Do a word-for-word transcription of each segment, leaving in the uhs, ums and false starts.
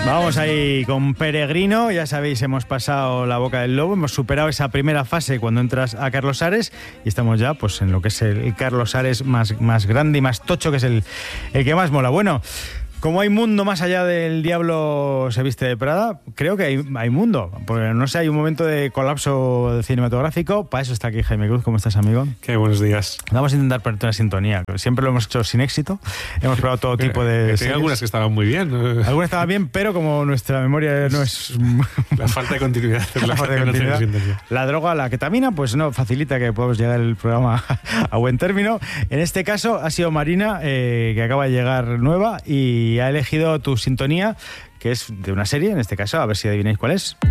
Vamos ahí con Peregrino, ya sabéis, hemos pasado la boca del lobo, hemos superado esa primera fase cuando entras a Carlos Ares y estamos ya pues en lo que es el Carlos Ares más, más grande y más tocho, que es el, el que más mola. Bueno, como hay mundo más allá del diablo se viste de Prada, creo que hay, hay mundo, porque no sé, hay un momento de colapso cinematográfico. Para eso está aquí Jaime Cruz. ¿Cómo estás, amigo? Qué buenos días. Vamos a intentar ponerte una sintonía, siempre lo hemos hecho sin éxito, hemos probado todo tipo de Hay algunas que estaban muy bien. Algunas estaban bien, pero como nuestra memoria no es... La falta de continuidad. La, falta de continuidad. La droga, la ketamina, pues no facilita que podamos llegar el programa a buen término. En este caso ha sido Marina, eh, que acaba de llegar nueva y ha elegido tu sintonía, que es de una serie, en este caso, a ver si adivináis cuál es.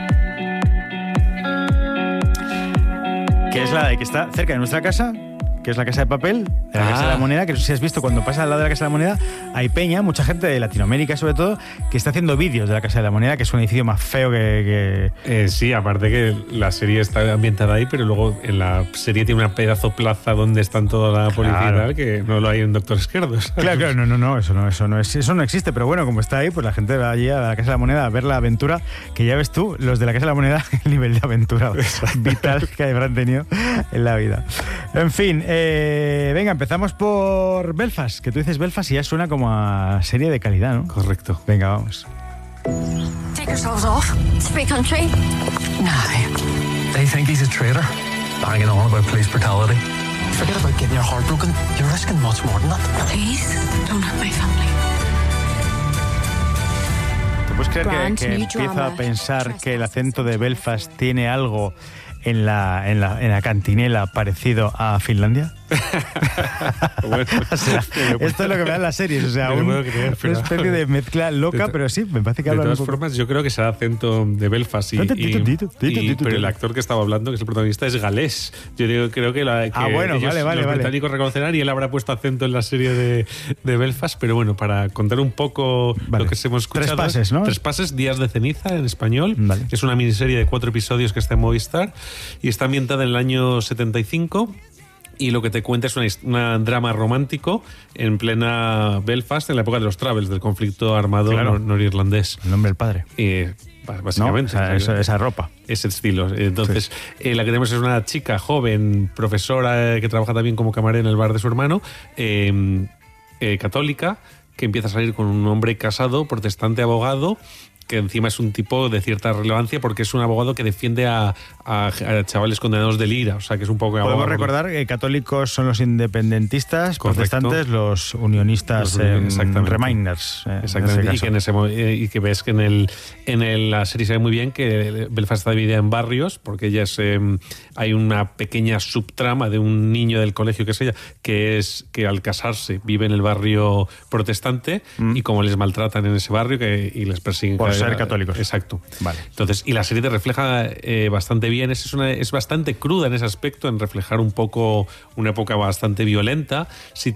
Que es la de que está cerca de nuestra casa, que es la Casa de Papel, de la ah. Casa de la Moneda, que no sé si has visto, cuando pasas al lado de la Casa de la Moneda, hay peña, mucha gente de Latinoamérica sobre todo, que está haciendo vídeos de la Casa de la Moneda, que es un edificio más feo que... que... Eh, sí, aparte que la serie está ambientada ahí, pero luego en la serie tiene una pedazo plaza donde están toda la policía claro. y tal, que no lo hay en Doctor Esquerdos. Claro, claro, no, no, no, eso no, eso no es, eso no existe, pero bueno, como está ahí, pues la gente va allí a la Casa de la Moneda a ver la aventura, que ya ves tú, los de la Casa de la Moneda, el nivel de aventura vital que habrán tenido en la vida. En fin, eh... venga, empezamos por Belfast, que tú dices Belfast y ya suena como a serie de calidad, ¿no? Correcto. Venga, vamos. Take yourselves off. It's free country. No. They think he's a traitor, banging on about police brutality. Forget about getting your heart broken. You're risking much more than that. Please, don't hurt my family. ¿Te puedes creer que, que empieza a pensar que el acento de Belfast tiene algo en la, en la, en la cantinela parecido a Finlandia? Bueno, o sea, esto es lo que me dan las series, o sea, un, creer, una especie de mezcla loca, pero sí, me parece que de hablan todas un poco. formas, yo creo que será acento de Belfast y, no, tito, tito, tito, y, tito, y tito, pero el actor que estaba hablando, que es el protagonista, es galés. Yo digo, creo que, la, que ah, bueno, ellos, vale, vale, los vale. británicos reconocerán y él habrá puesto acento en la serie de, de Belfast, pero bueno, para contar un poco vale. lo que hemos escuchado. Tres pases, ¿no? Tres pases, Días de ceniza en español. Vale. Es una miniserie de cuatro episodios que está en Movistar y está ambientada en el año setenta y cinco. Y lo que te cuenta es un drama romántico en plena Belfast, en la época de los Travels, del conflicto armado claro. nor- norirlandés. El nombre del padre. Y, básicamente. No, esa, esa ropa. Ese estilo. Entonces, sí. eh, la que tenemos es una chica joven, profesora, eh, que trabaja también como camarera en el bar de su hermano, eh, eh, católica, que empieza a salir con un hombre casado, protestante, abogado, que encima es un tipo de cierta relevancia porque es un abogado que defiende a, a, a chavales condenados del IRA, o sea que es un poco... Podemos recordar que católicos son los independentistas, correcto. Protestantes los unionistas, los, eh, Remainers. Eh, exactamente, en y, que en ese, y que ves que en, el, en el, la serie se ve muy bien que Belfast está dividida en barrios, porque ella es, eh, hay una pequeña subtrama de un niño del colegio que es ella, que es que al casarse vive en el barrio protestante mm. y como les maltratan en ese barrio que, y les persiguen... Por ser católicos. Exacto. Vale. Entonces, y la serie te refleja eh, bastante bien, es, es, una, es bastante cruda en ese aspecto, en reflejar un poco una época bastante violenta. Si